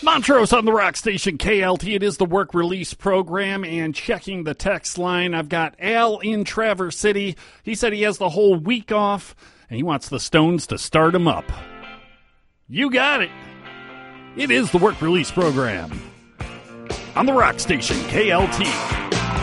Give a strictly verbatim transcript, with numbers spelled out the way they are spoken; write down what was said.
Montrose on the Rock Station, K L T. It is the work release program, and checking the text line, I've got Al in Traverse City. He said he has the whole week off, and he wants the Stones to start him up. You got it. It is the work release program on the Rock Station, K L T.